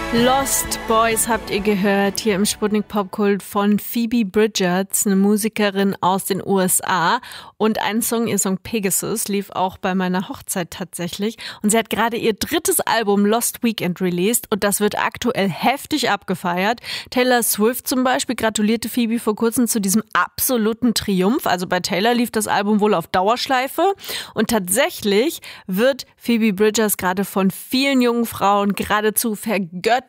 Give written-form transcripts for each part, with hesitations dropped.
Lost Boys habt ihr gehört, hier im Sputnik Popkult von Phoebe Bridgers, eine Musikerin aus den USA. Und ein Song, ihr Song Pegasus, lief auch bei meiner Hochzeit tatsächlich. Und sie hat gerade ihr drittes Album Lost Weekend released und das wird aktuell heftig abgefeiert. Taylor Swift zum Beispiel gratulierte Phoebe vor kurzem zu diesem absoluten Triumph. Also bei Taylor lief das Album wohl auf Dauerschleife. Und tatsächlich wird Phoebe Bridgers gerade von vielen jungen Frauen geradezu vergöttert.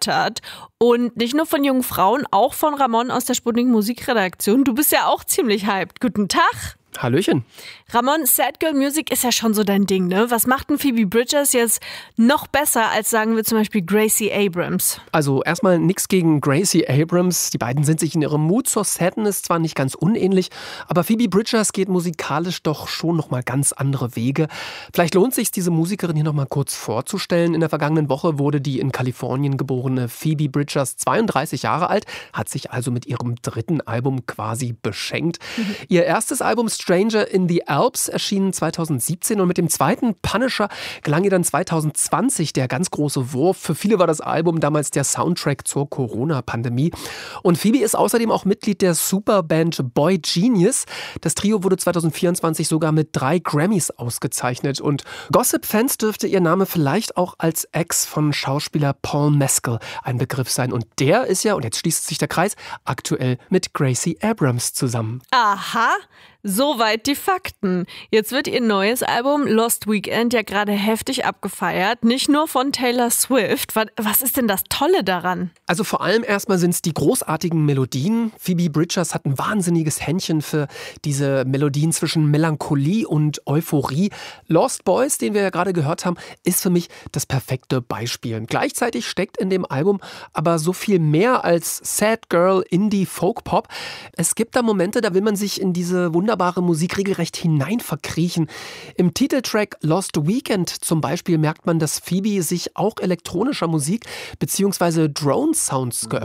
Und nicht nur von jungen Frauen, auch von Ramon aus der Sputnik Musikredaktion. Du bist ja auch ziemlich hyped. Guten Tag. Hallöchen. Ramon, Sad Girl Music ist ja schon so dein Ding, ne? Was macht denn Phoebe Bridgers jetzt noch besser als, sagen wir zum Beispiel, Gracie Abrams? Also erstmal nichts gegen Gracie Abrams. Die beiden sind sich in ihrem Mut zur Sadness zwar nicht ganz unähnlich, aber Phoebe Bridgers geht musikalisch doch schon nochmal ganz andere Wege. Vielleicht lohnt es sich, diese Musikerin hier nochmal kurz vorzustellen. In der vergangenen Woche wurde die in Kalifornien geborene Phoebe Bridgers 32 Jahre alt, hat sich also mit ihrem dritten Album quasi beschenkt. Ihr erstes Album Stranger in the Alps erschien 2017 und mit dem zweiten Punisher gelang ihr dann 2020 der ganz große Wurf. Für viele war das Album damals der Soundtrack zur Corona-Pandemie. Und Phoebe ist außerdem auch Mitglied der Superband Boy Genius. Das Trio wurde 2024 sogar mit 3 Grammys ausgezeichnet. Und Gossip-Fans dürfte ihr Name vielleicht auch als Ex von Schauspieler Paul Mescal ein Begriff sein. Und der ist ja, und jetzt schließt sich der Kreis, aktuell mit Gracie Abrams zusammen. Aha, soweit die Fakten. Jetzt wird ihr neues Album Lost Weekend ja gerade heftig abgefeiert. Nicht nur von Taylor Swift. Was ist denn das Tolle daran? Also vor allem erstmal sind es die großartigen Melodien. Phoebe Bridgers hat ein wahnsinniges Händchen für diese Melodien zwischen Melancholie und Euphorie. Lost Boys, den wir ja gerade gehört haben, ist für mich das perfekte Beispiel. Gleichzeitig steckt in dem Album aber so viel mehr als Sad Girl, Indie, Folk, Pop. Es gibt da Momente, da will man sich in diese wunderbare Musik regelrecht hinein verkriechen. Im Titeltrack Lost Weekend zum Beispiel merkt man, dass Phoebe sich auch elektronischer Musik bzw. Drone-Sounds geöffnet